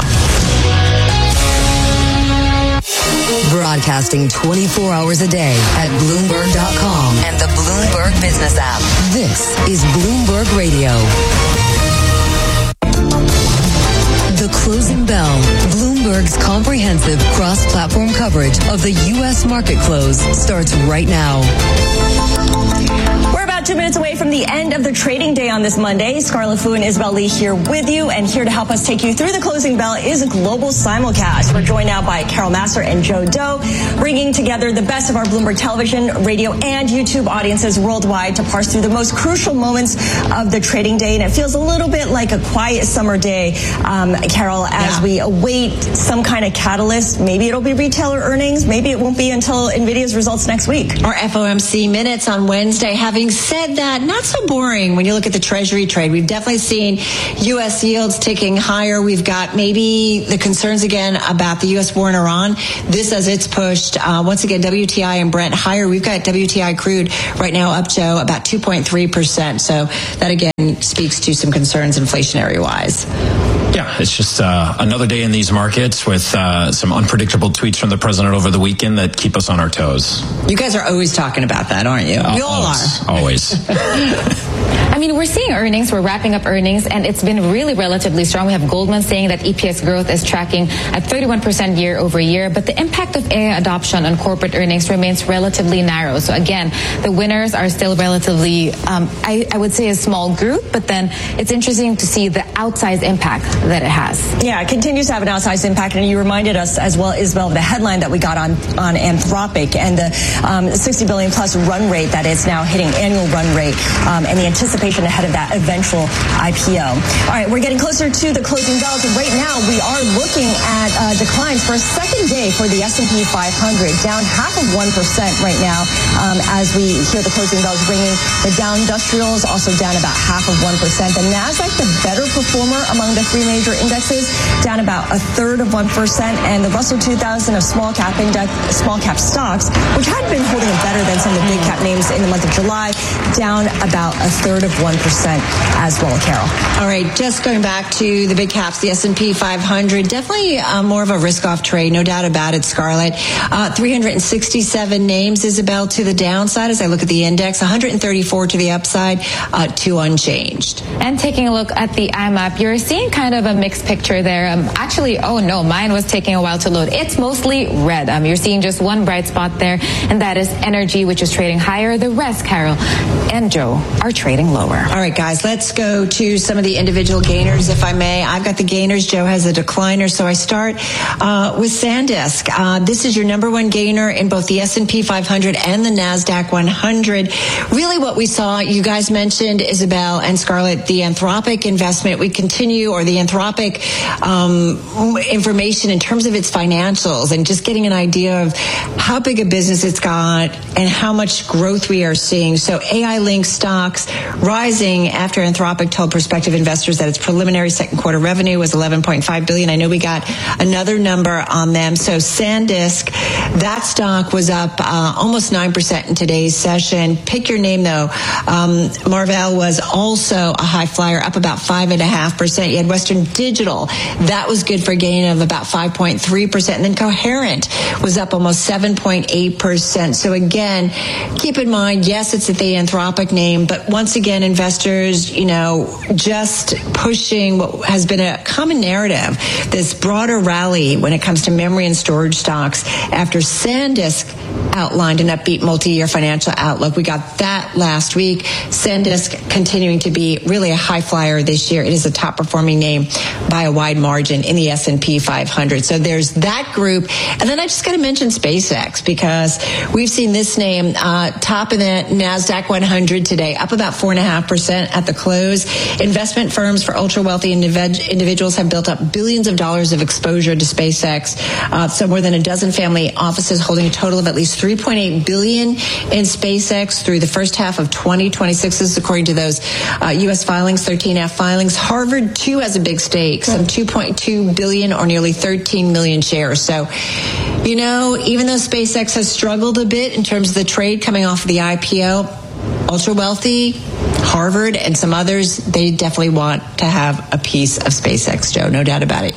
Broadcasting 24 hours a day at Bloomberg.com and the Bloomberg Business app. This is Bloomberg Radio. The closing bell. Bloomberg's comprehensive cross-platform coverage of the U.S. market close starts right now. We're about 2 minutes away from the end of the trading day on this Monday. Scarlett Fu and Isabel Lee here with you, and here to help us take you through the closing bell is a global simulcast. We're joined now by Carol Massar and Joe Doe, bringing together the best of our Bloomberg television, radio, and YouTube audiences worldwide to parse through the most crucial moments of the trading day. And it feels a little bit like a quiet summer day, Carol, as we await some kind of catalyst. Maybe it'll be retailer earnings. Maybe it won't be until NVIDIA's results next week. Our FOMC minutes on Wednesday. Having said that, not so boring when you look at the Treasury trade. We've definitely seen U.S. yields ticking higher. We've got maybe the concerns again about the U.S. war in Iran. This as it's pushed. Once again, WTI and Brent higher. We've got WTI crude right now up, Joe, about 2.3%. So that again speaks to some concerns inflationary-wise. Yeah, it's just another day in these markets with some unpredictable tweets from the president over the weekend that keep us on our toes. You guys are always talking about that, aren't you? You all are. Always. I mean, we're seeing earnings. We're wrapping up earnings, and it's been really relatively strong. We have Goldman saying that EPS growth is tracking at 31% year over year, but the impact of AI adoption on corporate earnings remains relatively narrow. So again, the winners are still relatively, I would say, a small group, but then it's interesting to see the outsized impact that it has. Yeah, it continues to have an outsized impact, and you reminded us as well, Isabel, of the headline that we got on Anthropic and the 60 billion plus run rate that it's now hitting, annual run rate, and the anticipation ahead of that eventual IPO. All right, we're getting closer to the closing bells, and right now we are looking at declines for a second day for the S&P 500, down 0.5% right now as we hear the closing bells ringing. The Dow Industrials also down about 0.5%. The Nasdaq, the better performer among the three major indexes, down about 1/3 of 1%, and the Russell 2000 of small cap stocks, which had been holding it better than some of the big cap names in the month of July, down about 1/3 of 1% as well, Carol. All right, just going back to the big caps, the S&P 500, definitely more of a risk-off trade, no doubt about it, Scarlett. 367 names, Isabel, to the downside as I look at the index, 134 to the upside, 2 unchanged. And taking a look at the IMAP, you're seeing kind of a mixed picture there. Actually, oh no, mine was taking a while to load. It's mostly red. You're seeing just one bright spot there, and that is energy, which is trading higher. The rest, Carol and Joe, are trading lower. All right, guys, let's go to some of the individual gainers, if I may. I've got the gainers. Joe has a decliner. So I start with SanDisk. This is your number one gainer in both the S&P 500 and the NASDAQ 100. Really what we saw, you guys mentioned, Isabel and Scarlett, the Anthropic investment. We continue, or the Anthropic information in terms of its financials and just getting an idea of how big a business it's got and how much growth we are seeing. So AI-linked stocks rising after Anthropic told prospective investors that its preliminary second quarter revenue was $11.5 billion. I know we got another number on them. So SanDisk, that stock was up almost 9% in today's session. Pick your name, though. Marvell was also a high flyer, up about 5.5%. You had Western Digital. That was good for a gain of about 5.3%. And then Coherent was up almost 7.8%. So again, keep in mind, yes, it's the Anthropic name, but once again, investors, just pushing what has been a common narrative, this broader rally when it comes to memory and storage stocks after SanDisk outlined an upbeat multi-year financial outlook. We got that last week. SanDisk continuing to be really a high flyer this year. It is a top performing name by a wide margin in the S&P 500. So there's that group. And then I just got to mention SpaceX because we've seen this name top in the NASDAQ 100 today, up about 4.5% at the close. Investment firms for ultra wealthy individuals have built up billions of dollars of exposure to SpaceX. So more than a dozen family offices holding a total of at least $3.8 billion in SpaceX through the first half of 2026. This is according to those U.S. filings, 13F filings. Harvard, too, has a big stake, some $2.2 billion or nearly 13 million shares. So, you know, even though SpaceX has struggled a bit in terms of the trade coming off of the IPO, ultra wealthy, Harvard and some others, they definitely want to have a piece of SpaceX, Joe. No doubt about it.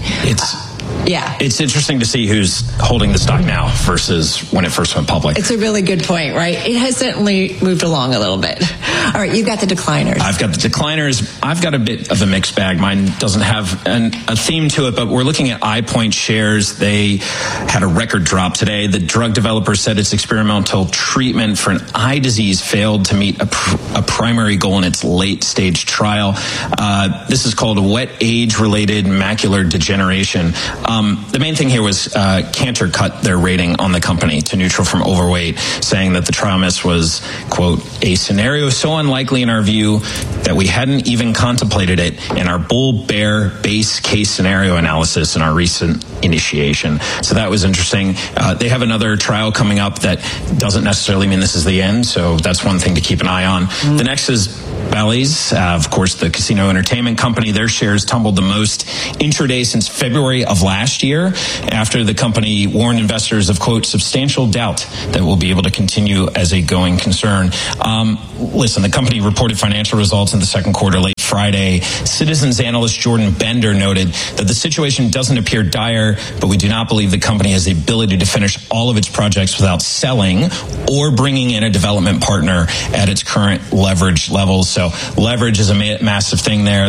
It's interesting to see who's holding the stock now versus when it first went public. It's a really good point, right? It has certainly moved along a little bit. All right, you've got the decliners. I've got the decliners. I've got a bit of a mixed bag. Mine doesn't have a theme to it, but we're looking at iPoint shares. They had a record drop today. The drug developer said its experimental treatment for an eye disease failed to meet a primary goal in its late-stage trial. This is called wet age-related macular degeneration. The main thing here was Cantor cut their rating on the company to neutral from overweight, saying that the trial miss was, quote, a scenario so unlikely in our view that we hadn't even contemplated it in our bull-bear base case scenario analysis in our recent initiation. So that was interesting. They have another trial coming up that doesn't necessarily mean this is the end, so that's one thing to keep an eye on. The next is Bally's, of course, the casino entertainment company. Their shares tumbled the most intraday since February of last year after the company warned investors of, quote, substantial doubt that will be able to continue as a going concern. Listen, the company reported financial results in the second quarter late Friday. Citizens analyst Jordan Bender noted that the situation doesn't appear dire, but we do not believe the company has the ability to finish all of its projects without selling or bringing in a development partner at its current leverage levels. So leverage is a massive thing there.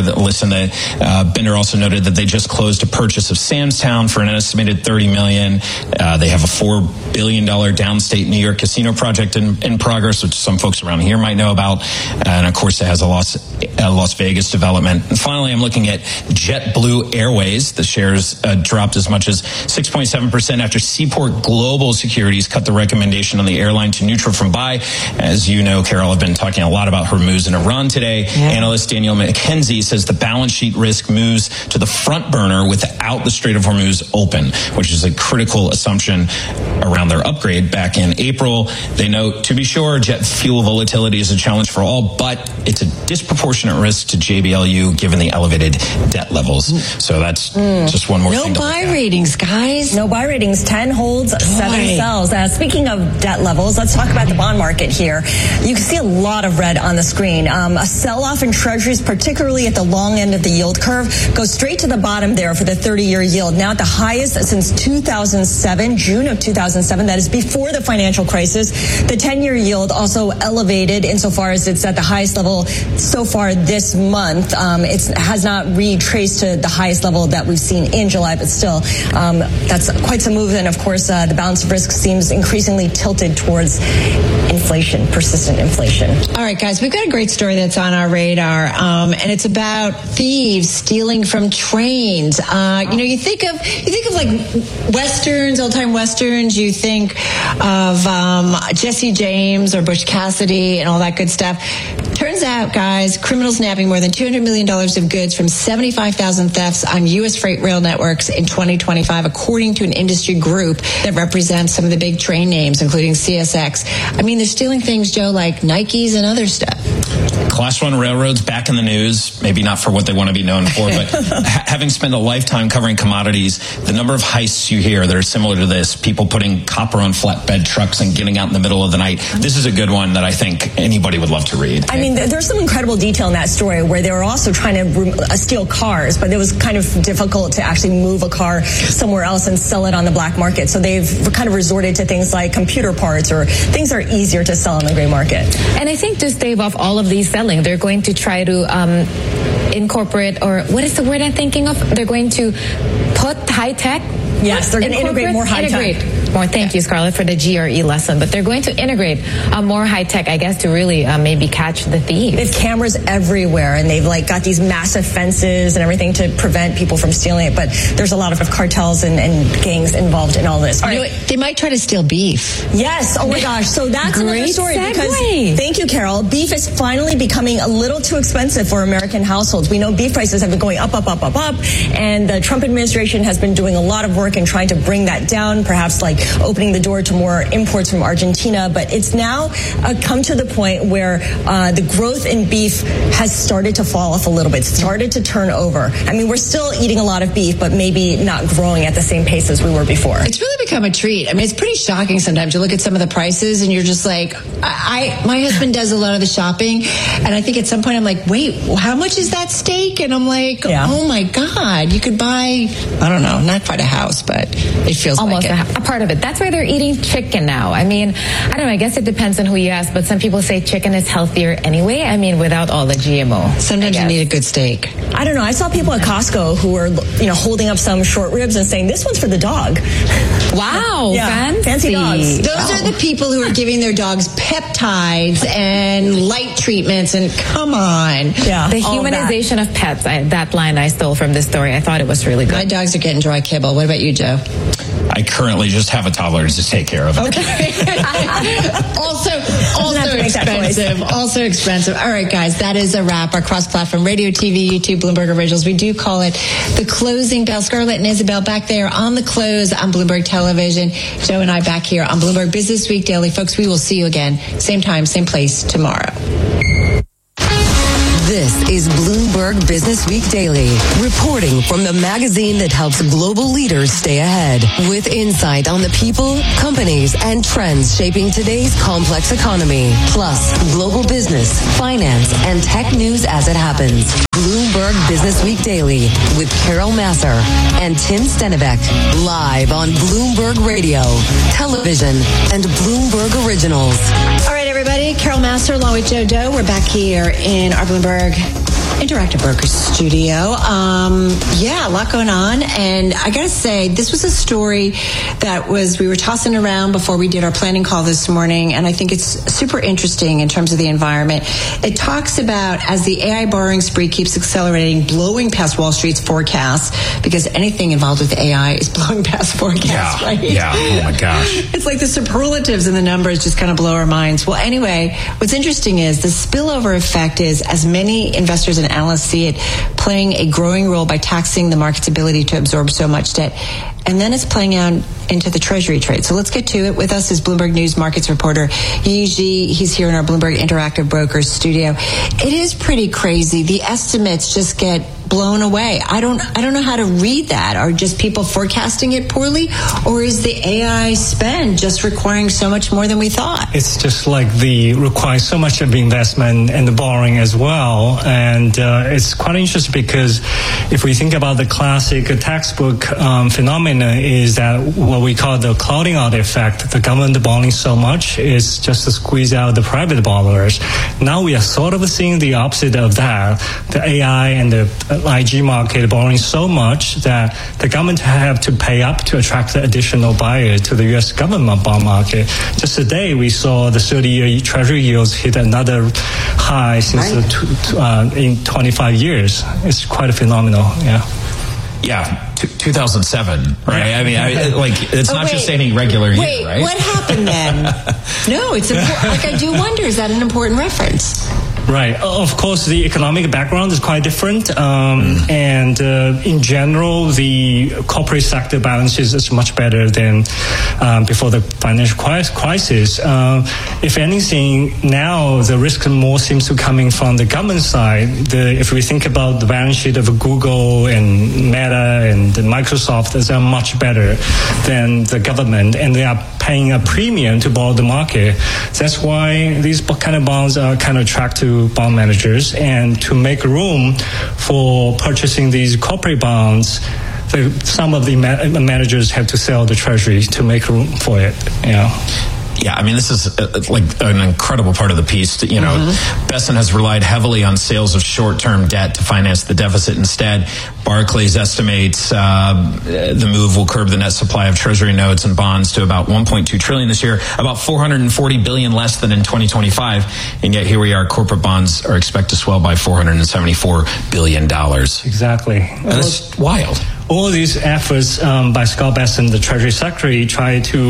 Bender also noted that they just closed a purchase of Sam's Town for an estimated $30 million. They have a $4 billion downstate New York casino project in progress, which some folks around here might know about. And of course, it has a Las Vegas development. And finally, I'm looking at JetBlue Airways. The shares dropped as much as 6.7% after Seaport Global Securities cut the recommendation on the airline to neutral from buy. As you know, Carol, I've been talking a lot about Hormuz and Iran today. Yeah. Analyst Daniel McKenzie says the balance sheet risk moves to the front burner without the Strait of Hormuz open, which is a critical assumption around their upgrade back in April. They note, to be sure, jet fuel volatility is a challenge for all, but it's a disproportionate risk to JBLU given the elevated debt levels. So that's just one more thing. No buy ratings, guys. No buy ratings. 10 holds, 7 sells. Speaking of debt levels, let's talk about the bond market here. You can see a lot of red on the screen. A sell-off in treasuries, particularly at the long end of the yield curve, goes straight to the bottom there for the 30-year yield. Now at the highest since 2007, June of 2007. That is before the financial crisis. The 10-year yield also elevated insofar as it's at the highest level so far this month. It has not retraced to the highest level that we've seen in July, but still, that's quite some move. And of course, the balance of risk seems increasingly tilted towards inflation, persistent inflation. All right, guys, we've got a great story that's on our radar, and it's about thieves stealing from trains. You think of like westerns, old-time westerns. You think of Jesse James or Butch Cassidy and all that good stuff. Turns out, guys, criminals nabbing more than $200 million of goods from 75,000 thefts on U.S. freight rail networks in 2025, according to an industry group that represents some of the big train names, including CSX. I mean, they're stealing things, Joe, like Nikes and other stuff. Class 1 railroads back in the news, maybe not for what they want to be known for, but having spent a lifetime covering commodities, the number of heists you hear that are similar to this, people putting copper on flatbed trucks and getting out in the middle of the night, this is a good one that I think anybody would love to read. I mean, there's some incredible detail in that story where they were also trying to steal cars, but it was kind of difficult to actually move a car somewhere else and sell it on the black market. So they've kind of resorted to things like computer parts or things that are easier to sell on the gray market. And I think to stave off all of these selling, they're going to try to incorporate, or what is the word I'm thinking of? They're going to put high tech. Yes, they're going to integrate more high tech. More. Thank you, Scarlett, for the GRE lesson. But they're going to integrate more high tech, I guess, to really maybe catch the thieves. They have cameras everywhere, and they've got these massive fences and everything to prevent people from stealing it. But there's a lot of cartels and gangs involved in all this. All right. They might try to steal beef. Yes. Oh my gosh. So that's another story. Because thank you, Carol. Beef is finally becoming a little too expensive for American households. We know beef prices have been going up, and the Trump administration has been doing a lot of work in trying to bring that down. Perhaps like opening the door to more imports from Argentina. But it's now come to the point where the growth in beef has started to fall off a little bit, started to turn over. I mean, we're still eating a lot of beef, but maybe not growing at the same pace as we were before. It's really become a treat. I mean, it's pretty shocking sometimes. You look at some of the prices and you're just like, my husband does a lot of the shopping, and I think at some point I'm like, wait, how much is that steak? And I'm like, oh my God, you could buy, I don't know, not quite a house, but it feels almost like it. A part of it. That's why they're eating chicken now. I mean, I don't know, I guess it depends on who you ask, but some people say chicken is healthier anyway. I mean, without all the GMO. Sometimes you need a good steak. I don't know. I saw people at Costco who were, holding up some short ribs and saying, this one's for the dog. Wow. Fancy dogs. Those are the people who are giving their dogs peptides and light treatments, and come on. Yeah. The humanization of pets. That line I stole from this story. I thought it was really good. My dogs are getting dry kibble. What about you, Joe? I currently just have a toddler to take care of. Okay. also expensive. Also expensive. All right, guys, that is a wrap. Our cross-platform radio, TV, YouTube, Bloomberg Originals. We do call it the closing bell. Scarlett and Isabel back there on the close on Bloomberg Television. Joe and I back here on Bloomberg Business Week Daily. Folks, we will see you again, same time, same place tomorrow. This is Bloomberg Business Week Daily, reporting from the magazine that helps global leaders stay ahead, with insight on the people, companies, and trends shaping today's complex economy, plus global business, finance, and tech news as it happens. Bloomberg Business Week Daily with Carol Massar and Tim Stenivek, live on Bloomberg Radio, television, and Bloomberg Originals. All right, everybody. Carol Massar along with Joe Doe. We're back here in our Bloomberg Interactive Brokers studio. A lot going on. And I got to say, this was a story that we were tossing around before we did our planning call this morning. And I think it's super interesting in terms of the environment. It talks about as the AI borrowing spree keeps accelerating, blowing past Wall Street's forecasts, because anything involved with AI is blowing past forecasts, right? Yeah. Oh my gosh. It's like the superlatives and the numbers just kind of blow our minds. Well, anyway, what's interesting is the spillover effect is, as many investors and analysts see it, playing a growing role by taxing the market's ability to absorb so much debt. And then it's playing out into the Treasury trade. So let's get to it. With us is Bloomberg News markets reporter Yi Ji. He's here in our Bloomberg Interactive Brokers studio. It is pretty crazy. The estimates just get blown away. I don't know how to read that. Are just people forecasting it poorly, or is the AI spend just requiring so much more than we thought? It's just like requires so much of investment and the borrowing as well. And it's quite interesting because if we think about the classic textbook phenomenon, is that what we call the clouding out effect. The government borrowing so much is just to squeeze out the private borrowers. Now we are sort of seeing the opposite of that. The AI and the IG market borrowing so much that the government have to pay up to attract the additional buyers to the U.S. government bond market. Just today, we saw the 30-year Treasury yields hit another high since in 25 years. It's quite phenomenal. Yeah, 2007, right? I mean, it's not just any regular year, right? What happened then? No, it's important. I do wonder, is that an important reference? Right. Of course, the economic background is quite different. And in general, the corporate sector balance is much better than before the financial crisis. If anything, now the risk more seems to coming from the government side. If we think about the balance sheet of Google and Meta and Microsoft, they are much better than the government, and they are paying a premium to borrow the market. That's why these kind of bonds are kind of attractive to bond managers, and to make room for purchasing these corporate bonds, some of the managers have to sell the Treasury to make room for it. Yeah, I mean, this is like an incredible part of the piece. Besson has relied heavily on sales of short-term debt to finance the deficit. Instead, Barclays estimates the move will curb the net supply of Treasury notes and bonds to about $1.2 trillion this year, about $440 billion less than in 2025. And yet here we are, corporate bonds are expected to swell by $474 billion. Exactly. That's wild. All these efforts by Scott Besson, the Treasury Secretary, try to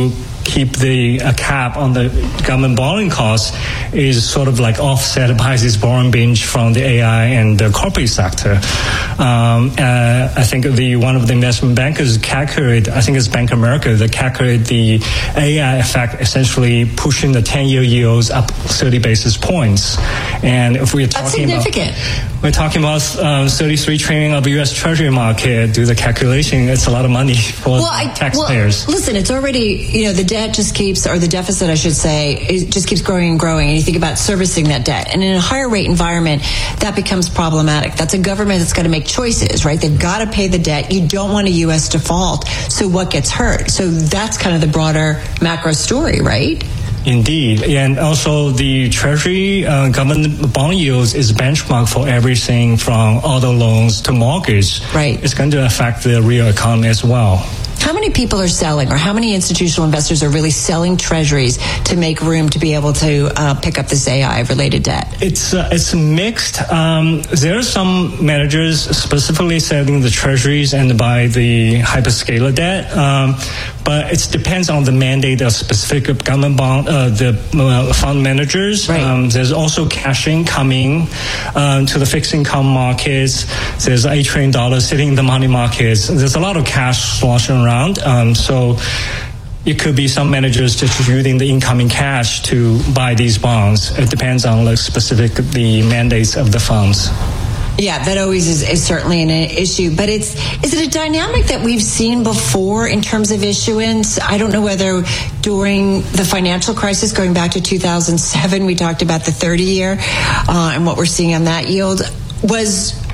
keep the cap on the government borrowing costs is sort of like offset by this borrowing binge from the AI and the corporate sector. I think one of the investment bankers calculated, I think it's Bank of America, that calculated the AI effect essentially pushing the 10-year yields up 30 basis points. And if we're talking we're talking about 33 trillion of U.S. Treasury market, do the calculation, it's a lot of money for taxpayers. Listen, it's already, the debt just keeps, or the deficit, I should say, it just keeps growing and growing. And you think about servicing that debt. And in a higher rate environment, that becomes problematic. That's a government that's got to make choices, right? They've got to pay the debt. You don't want a U.S. default. So what gets hurt? So that's kind of the broader macro story, right? Indeed. And also the Treasury government bond yields is benchmark for everything from auto loans to mortgage. Right. It's going to affect the real economy as well. How many people are selling, or how many institutional investors are really selling treasuries to make room to be able to pick up this AI-related debt? It's mixed. There are some managers specifically selling the treasuries and buy the hyperscaler debt, but it depends on the mandate of specific government bond, the fund managers. Right. There's also cashing coming to the fixed income markets. There's $8 trillion sitting in the money markets. There's a lot of cash sloshing around. So it could be some managers just using the incoming cash to buy these bonds. It depends on the mandates of the funds. Yeah, that always is certainly an issue. But is it a dynamic that we've seen before in terms of issuance? I don't know whether during the financial crisis, going back to 2007, we talked about the 30-year and what we're seeing on that yield. Was